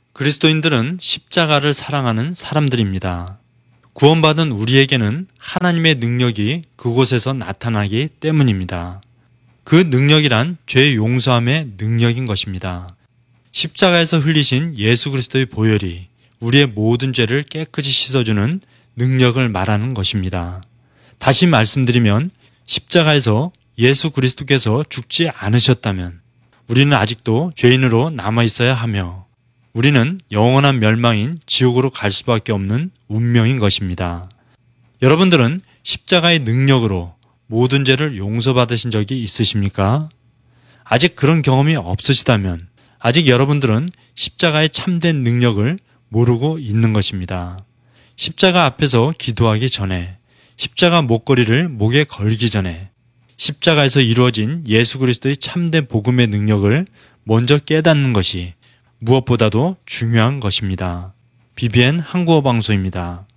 그리스도인들은 십자가를 사랑하는 사람들입니다. 구원받은 우리에게는 하나님의 능력이 그곳에서 나타나기 때문입니다. 그 능력이란 죄 용서함의 능력인 것입니다. 십자가에서 흘리신 예수 그리스도의 보혈이 우리의 모든 죄를 깨끗이 씻어주는 능력을 말하는 것입니다. 다시 말씀드리면 십자가에서 예수 그리스도께서 죽지 않으셨다면 우리는 아직도 죄인으로 남아있어야 하며 우리는 영원한 멸망인 지옥으로 갈 수밖에 없는 운명인 것입니다. 여러분들은 십자가의 능력으로 모든 죄를 용서받으신 적이 있으십니까? 아직 그런 경험이 없으시다면 아직 여러분들은 십자가의 참된 능력을 모르고 있는 것입니다. 십자가 앞에서 기도하기 전에, 십자가 목걸이를 목에 걸기 전에 십자가에서 이루어진 예수 그리스도의 참된 복음의 능력을 먼저 깨닫는 것이 무엇보다도 중요한 것입니다. BBN 한국어 방송입니다.